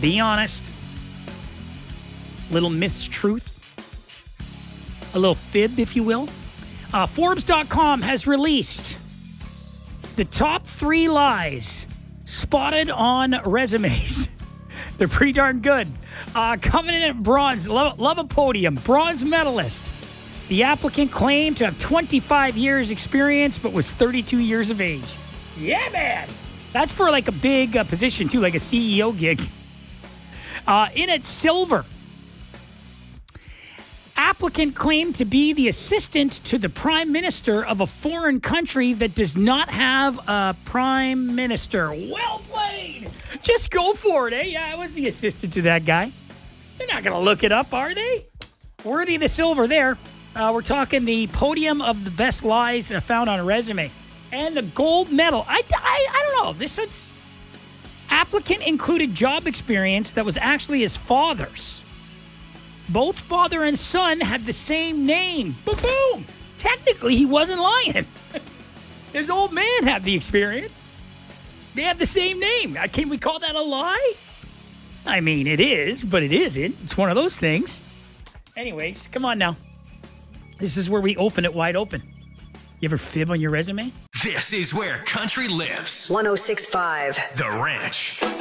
Be honest. Little mistruth. A little fib, if you will. Forbes.com has released the top 3 lies spotted on resumes. They're pretty darn good. Coming in at bronze, love a podium, bronze medalist. The applicant claimed to have 25 years experience, but was 32 years of age. Yeah, man. That's for like a big position, too, like a CEO gig. In at silver. Applicant claimed to be the assistant to the prime minister of a foreign country that does not have a prime minister. Well played. Just go for it, eh? Yeah, I was the assistant to that guy. They're not going to look it up, are they? Worthy of the silver there. We're talking the podium of the best lies found on resumes. And the gold medal. I don't know. This is... Applicant included job experience that was actually his father's. Both father and son had the same name. Boom! Technically, he wasn't lying. His old man had the experience. They have the same name. Can we call that a lie? I mean, it is, but it isn't. It's one of those things. Anyways, come on now. This is where we open it wide open. You ever fib on your resume? This is where country lives. 106.5 The Ranch.